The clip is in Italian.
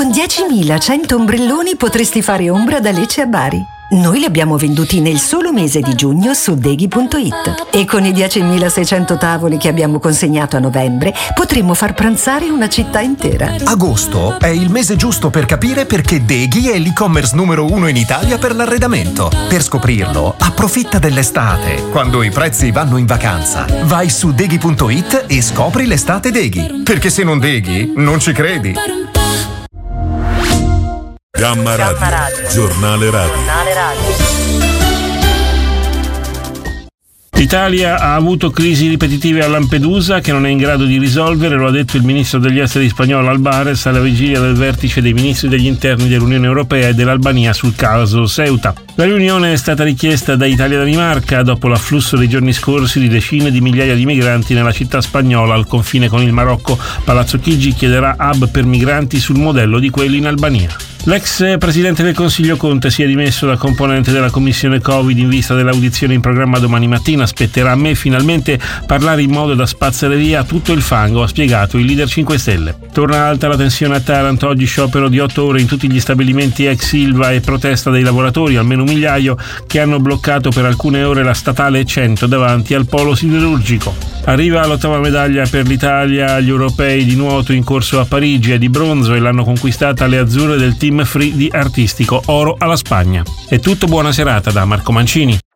Con 10.100 ombrelloni potresti fare ombra da Lecce a Bari. Noi li abbiamo venduti nel solo mese di giugno su Deghi.it e con i 10.600 tavoli che abbiamo consegnato a novembre potremmo far pranzare una città intera. Agosto è il mese giusto per capire perché Deghi è l'e-commerce numero 1 in Italia per l'arredamento. Per scoprirlo, approfitta dell'estate, quando i prezzi vanno in vacanza. Vai su Deghi.it e scopri l'estate Deghi. Perché se non Deghi, non ci credi. Gamma Radio, giornale radio. L'Italia ha avuto crisi ripetitive a Lampedusa che non è in grado di risolvere, lo ha detto il ministro degli esteri spagnolo Albares alla vigilia del vertice dei ministri degli interni dell'Unione Europea e dell'Albania sul caso Ceuta. La riunione è stata richiesta da Italia e Danimarca dopo l'afflusso dei giorni scorsi di decine di migliaia di migranti nella città spagnola al confine con il Marocco. Palazzo Chigi chiederà hub per migranti sul modello di quelli in Albania. L'ex presidente del Consiglio Conte si è dimesso da componente della commissione Covid in vista dell'audizione in programma domani mattina. Spetterà a me finalmente parlare in modo da spazzare via tutto il fango, ha spiegato il leader 5 Stelle. Torna alta la tensione a Taranto, oggi sciopero di 8 ore in tutti gli stabilimenti ex Ilva e protesta dei lavoratori, almeno 1 migliaio, che hanno bloccato per alcune ore la statale 100 davanti al polo siderurgico. Arriva l'8ª medaglia per l'Italia agli europei di nuoto in corso a Parigi, è di bronzo e l'hanno conquistata le azzurre del team free di artistico, oro alla Spagna. È tutto, buona serata da Marco Mancini.